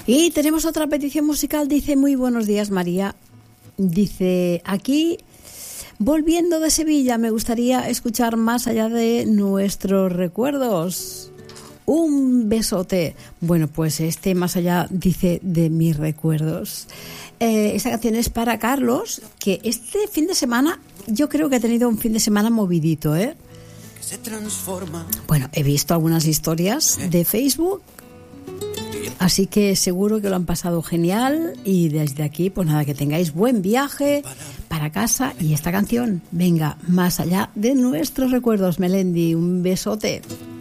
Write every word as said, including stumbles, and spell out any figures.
Y tenemos otra petición musical, dice: muy buenos días, María. Dice, aquí, volviendo de Sevilla, me gustaría escuchar Más allá de nuestros recuerdos. Un besote. Bueno, pues este Más allá, dice, de mis recuerdos. Eh, esta canción es para Carlos, que este fin de semana, yo creo que ha tenido un fin de semana movidito, ¿eh? Se transforma. Bueno, he visto algunas historias de Facebook, así que seguro que lo han pasado genial. Y desde aquí, pues nada, que tengáis buen viaje para casa. Y esta canción, venga, Más allá de nuestros recuerdos, Melendi, un besote.